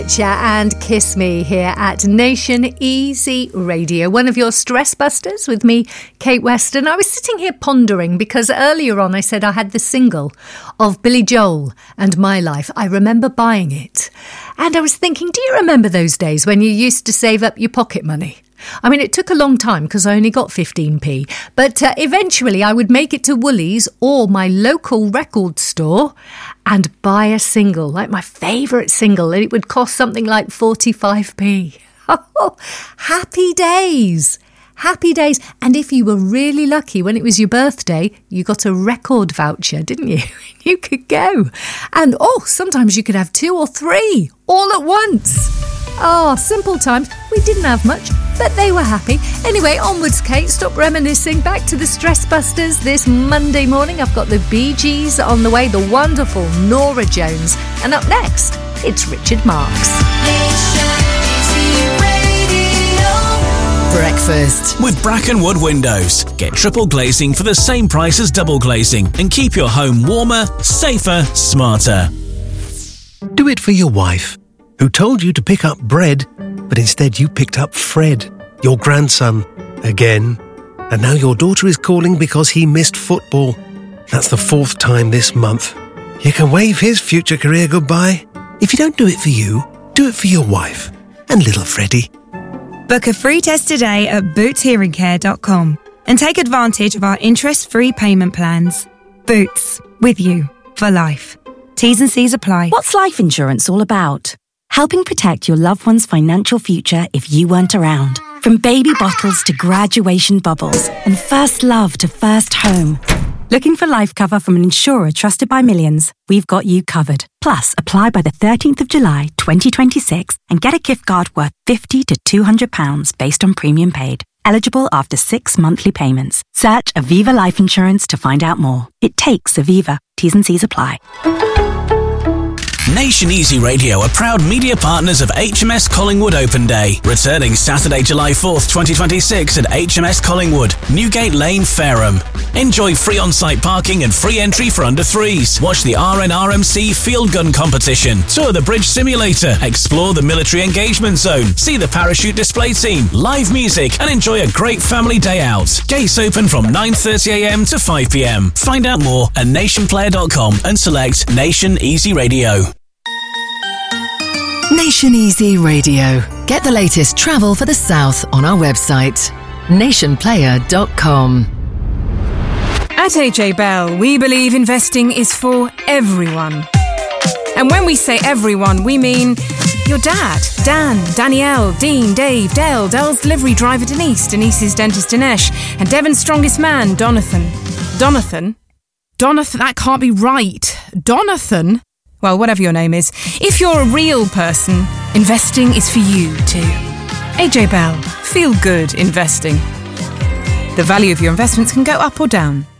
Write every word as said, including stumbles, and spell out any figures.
And Kiss Me here at Nation Easy Radio, one of your stress busters with me, Kate Weston. I was sitting here pondering because earlier on I said I had the single of Billy Joel and My Life. I remember buying it and I was thinking, do you remember those days when you used to save up your pocket money? I mean, it took a long time because I only got fifteen p, but uh, eventually I would make it to Woolies or my local record store and buy a single, like my favourite single, and it would cost something like forty-five p. Oh, happy days! Happy days. And if you were really lucky, when it was your birthday, you got a record voucher, didn't you? You could go. And, oh, sometimes you could have two or three all at once. Oh, simple times. We didn't have much, but they were happy. Anyway, onwards, Kate. Stop reminiscing. Back to the Stress Busters this Monday morning. I've got the Bee Gees on the way, the wonderful Norah Jones. And up next, it's Richard Marx. Breakfast with Brackenwood Windows. Get triple glazing for the same price as double glazing and keep your home warmer, safer, smarter. Do it for your wife, who told you to pick up bread, but instead you picked up Fred, your grandson, again. And now your daughter is calling because he missed football. That's the fourth time this month. You can wave his future career goodbye. If you don't do it for you, do it for your wife and little Freddie. Book a free test today at boots hearing care dot com and take advantage of our interest-free payment plans. Boots, with you for life. T's and C's apply. What's life insurance all about? Helping protect your loved one's financial future if you weren't around. From baby bottles to graduation bubbles and first love to first home. Looking for life cover from an insurer trusted by millions? We've got you covered. Plus, apply by the thirteenth of July, twenty twenty-six and get a gift card worth fifty to two hundred pounds based on premium paid. Eligible after six monthly payments. Search Aviva Life Insurance to find out more. It takes Aviva. T's and C's apply. Nation Easy Radio are proud media partners of H M S Collingwood Open Day, returning Saturday, July fourth, twenty twenty-six at H M S Collingwood, Newgate Lane, Fareham. Enjoy free on-site parking and free entry for under threes. Watch the R N R M C Field Gun Competition, tour the Bridge Simulator, explore the Military Engagement Zone, see the Parachute Display Team, live music, and enjoy a great family day out. Gates open from nine thirty a m to five p m. Find out more at nation player dot com and select Nation Easy Radio. Nation Easy Radio. Get the latest travel for the South on our website, nation player dot com. At A J Bell, we believe investing is for everyone. And when we say everyone, we mean your dad, Dan, Danielle, Dean, Dave, Dale, Dell's delivery driver Denise, Denise's dentist Dinesh, and Devon's strongest man, Donathan. Donathan? Donathan, that can't be right. Donathan? Well, whatever your name is, if you're a real person, investing is for you too. A J Bell, feel good investing. The value of your investments can go up or down.